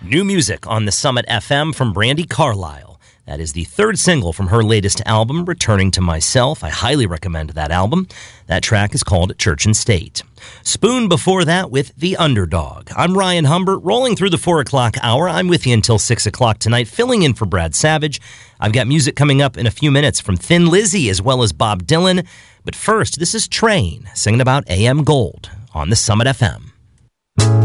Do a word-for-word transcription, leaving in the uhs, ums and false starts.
New music on the Summit F M from Brandi Carlile. That is the third single from her latest album, Returning to Myself. I highly recommend that album. That track is called Church and State. Spoon before that with The Underdog. I'm Ryan Humbert, rolling through the four o'clock hour. I'm with you until six o'clock tonight, filling in for Brad Savage. I've got music coming up in a few minutes from Thin Lizzy as well as Bob Dylan. But first, this is Train singing about A M Gold on the Summit F M.